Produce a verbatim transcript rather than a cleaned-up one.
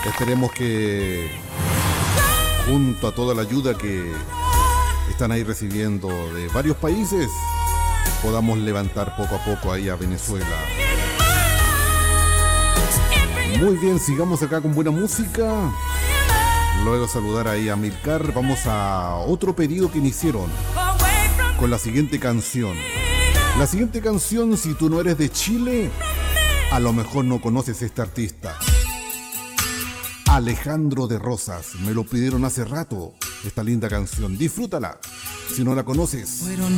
Esperemos que junto a toda la ayuda que están ahí recibiendo de varios países, podamos levantar poco a poco ahí a Venezuela. Muy bien, sigamos acá con buena música. Luego saludar ahí a Milcar. Vamos a otro pedido que me hicieron con la siguiente canción. La siguiente canción, si tú no eres de Chile, a lo mejor no conoces a este artista. Alejandro de Rosas, me lo pidieron hace rato, esta linda canción. Disfrútala, si no la conoces.